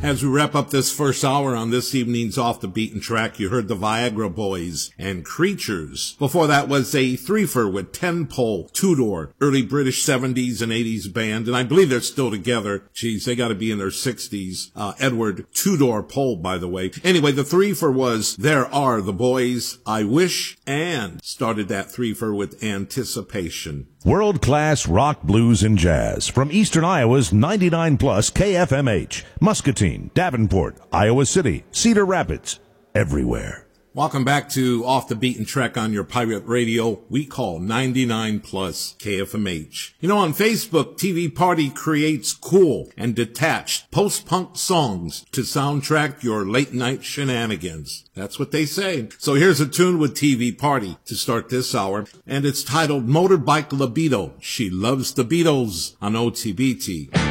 As we wrap up this first hour on this evening's Off the Beaten Track, you heard the Viagra Boys and Creatures. Before that was a threefer with Ten-Pole, Tudor, early British 70s and 80s band, and I believe they're still together. Geez, they got to be in their 60s. Edward Tudor Pole, by the way. Anyway, the threefer was There Are the Boys, I Wish, and started that threefer with Anticipation. World-class rock, blues, and jazz from Eastern Iowa's 99 plus KFMH, Muscatine, Davenport, Iowa City, Cedar Rapids, everywhere. Welcome back to Off the Beaten Track on your pirate radio we call 99 plus KFMH. You know, on Facebook, TV Party creates cool and detached post-punk songs to soundtrack your late night shenanigans. That's what they say. So here's a tune with TV Party to start this hour, and it's titled Motorbike Libido. She loves the Beatles on OTBT.